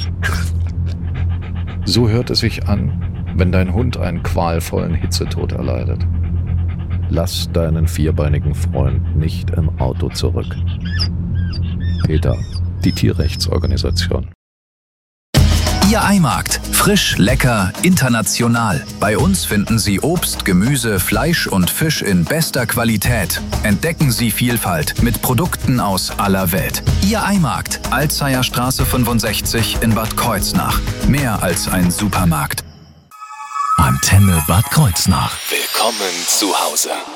So hört es sich an, wenn dein Hund einen qualvollen Hitzetod erleidet. Lass deinen vierbeinigen Freund nicht im Auto zurück. PETA, die Tierrechtsorganisation. Ihr Eimarkt. Frisch, lecker, international. Bei uns finden Sie Obst, Gemüse, Fleisch und Fisch in bester Qualität. Entdecken Sie Vielfalt mit Produkten aus aller Welt. Ihr Eimarkt. Alzeyer Straße 65 in Bad Kreuznach. Mehr als ein Supermarkt. Antenne Bad Kreuznach. Willkommen zu Hause.